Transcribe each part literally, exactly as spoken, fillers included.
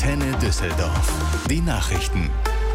Antenne Düsseldorf. Die Nachrichten.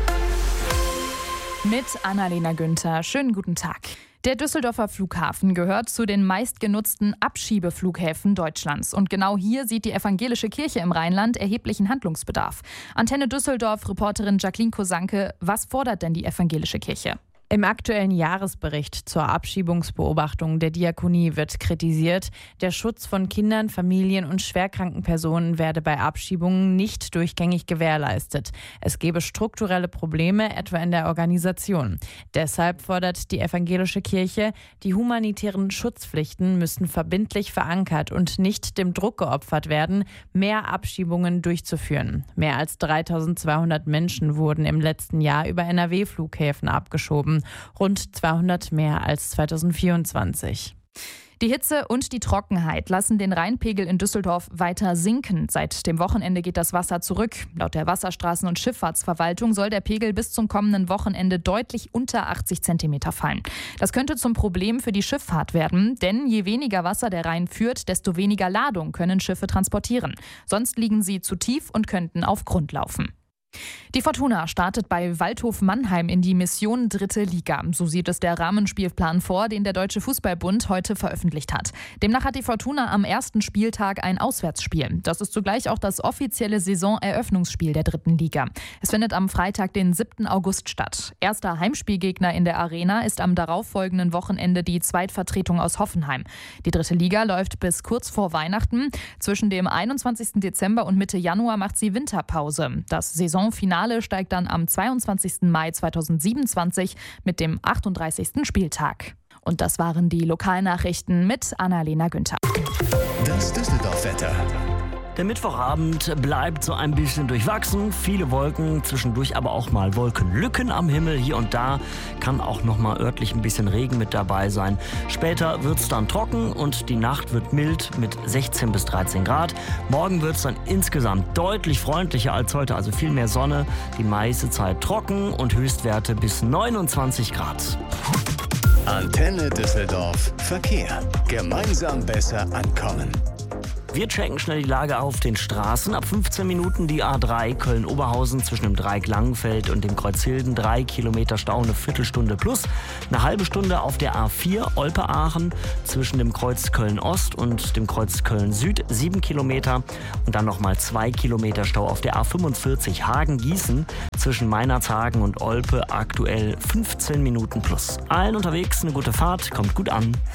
Mit Annalena Günther. Schönen guten Tag. Der Düsseldorfer Flughafen gehört zu den meistgenutzten Abschiebeflughäfen Deutschlands. Und genau hier sieht die evangelische Kirche im Rheinland erheblichen Handlungsbedarf. Antenne Düsseldorf-Reporterin Jacqueline Kosanke, was fordert denn die evangelische Kirche? Im aktuellen Jahresbericht zur Abschiebungsbeobachtung der Diakonie wird kritisiert, der Schutz von Kindern, Familien und schwerkranken Personen werde bei Abschiebungen nicht durchgängig gewährleistet. Es gebe strukturelle Probleme, etwa in der Organisation. Deshalb fordert die evangelische Kirche, die humanitären Schutzpflichten müssen verbindlich verankert und nicht dem Druck geopfert werden, mehr Abschiebungen durchzuführen. Mehr als dreitausendzweihundert Menschen wurden im letzten Jahr über N R W-Flughäfen abgeschoben. Rund zweihundert mehr als zweitausendvierundzwanzig. Die Hitze und die Trockenheit lassen den Rheinpegel in Düsseldorf weiter sinken. Seit dem Wochenende geht das Wasser zurück. Laut der Wasserstraßen- und Schifffahrtsverwaltung soll der Pegel bis zum kommenden Wochenende deutlich unter achtzig Zentimeter fallen. Das könnte zum Problem für die Schifffahrt werden, denn je weniger Wasser der Rhein führt, desto weniger Ladung können Schiffe transportieren. Sonst liegen sie zu tief und könnten auf Grund laufen. Die Fortuna startet bei Waldhof Mannheim in die Mission Dritte Liga. So sieht es der Rahmenspielplan vor, den der Deutsche Fußballbund heute veröffentlicht hat. Demnach hat die Fortuna am ersten Spieltag ein Auswärtsspiel. Das ist zugleich auch das offizielle Saisoneröffnungsspiel der Dritten Liga. Es findet am Freitag, den siebten August statt. Erster Heimspielgegner in der Arena ist am darauffolgenden Wochenende die Zweitvertretung aus Hoffenheim. Die Dritte Liga läuft bis kurz vor Weihnachten. Zwischen dem einundzwanzigsten Dezember und Mitte Januar macht sie Winterpause. Das Saison Finale steigt dann am zweiundzwanzigsten Mai zweitausendsiebenundzwanzig mit dem achtunddreißigsten Spieltag. Und das waren die Lokalnachrichten mit Annalena Günther. Das Düsseldorf-Wetter. Der Mittwochabend bleibt so ein bisschen durchwachsen. Viele Wolken, zwischendurch aber auch mal Wolkenlücken am Himmel. Hier und da kann auch noch mal örtlich ein bisschen Regen mit dabei sein. Später wird es dann trocken und die Nacht wird mild mit sechzehn bis dreizehn Grad. Morgen wird es dann insgesamt deutlich freundlicher als heute, also viel mehr Sonne. Die meiste Zeit trocken und Höchstwerte bis neunundzwanzig Grad. Antenne Düsseldorf Verkehr. Gemeinsam besser ankommen. Wir checken schnell die Lage auf den Straßen. Ab fünfzehn Minuten die A drei Köln-Oberhausen zwischen dem Dreieck Langenfeld und dem Kreuz Hilden. Drei Kilometer Stau, eine Viertelstunde plus. Eine halbe Stunde auf der A vier Olpe-Aachen zwischen dem Kreuz Köln-Ost und dem Kreuz Köln-Süd. Sieben Kilometer. Und dann nochmal zwei Kilometer Stau auf der A fünfundvierzig Hagen-Gießen zwischen Meinerzhagen und Olpe. Aktuell fünfzehn Minuten plus. Allen unterwegs eine gute Fahrt, kommt gut an.